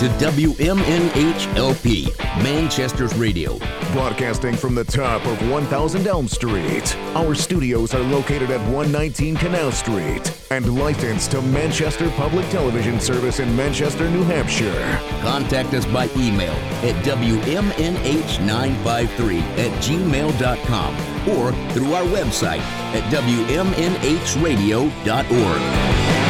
to WMNH-LP, Manchester's radio. Broadcasting from the top of 1000 Elm Street. Our studios are located at 119 Canal Street and licensed to Manchester Public Television Service in Manchester, New Hampshire. Contact us by email at WMNH953@gmail.com or through our website at WMNHradio.org.